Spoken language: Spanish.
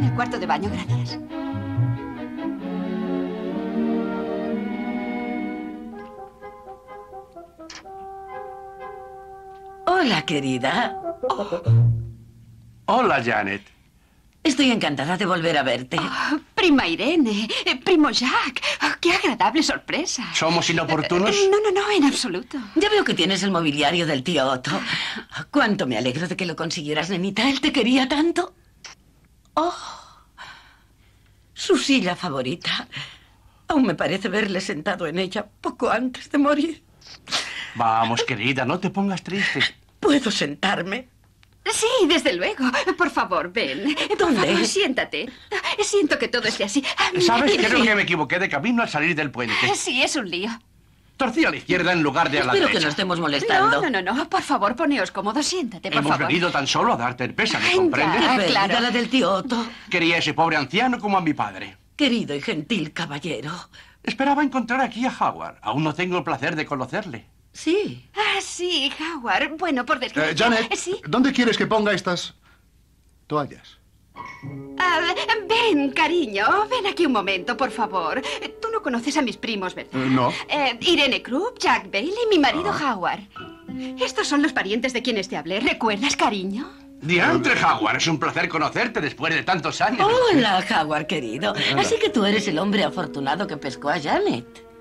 en el cuarto de baño, gracias. Hola, querida. Hola, Janet. Estoy encantada de volver a verte. Oh, prima Irene, primo Jack. Oh, ¡qué agradable sorpresa! ¿Somos inoportunos? No, en absoluto. Ya veo que tienes el mobiliario del tío Otto. Cuánto me alegro de que lo consiguieras, nenita. Él te quería tanto. Oh, su silla favorita. Aún me parece verle sentado en ella poco antes de morir. Vamos, querida, no te pongas triste. ¿Puedo sentarme? Sí, desde luego. Por favor, ven. ¿Dónde? Por favor, siéntate. Siento que todo esté así. ¿Sabes? Creo que me equivoqué de camino al salir del puente. Sí, es un lío. Torcí a la izquierda en lugar de a la Espero derecha. que no estemos molestando. No. Por favor, poneos cómodos. Siéntate, por Hemos favor. venido tan solo a darte el pésame, Ay, ¿comprendes? ya. Qué claro. pérdida la del tío Otto. Quería a ese pobre anciano como a mi padre. Querido y gentil caballero. Esperaba encontrar aquí a Howard. Aún no tengo el placer de conocerle. Sí. Sí, Howard. Bueno, por desgracia. Janet, Sí. ¿dónde quieres que ponga estas toallas? Ven, cariño. Ven aquí un momento, por favor. Tú no conoces a mis primos, ¿verdad? No. Irene Krupp, Jack Bailey y mi marido Howard. Estos son los parientes de quienes te hablé. ¿Recuerdas, cariño? Diantre, Howard, es un placer conocerte después de tantos años. Hola, Howard, querido. Así que tú eres el hombre afortunado que pescó a Janet.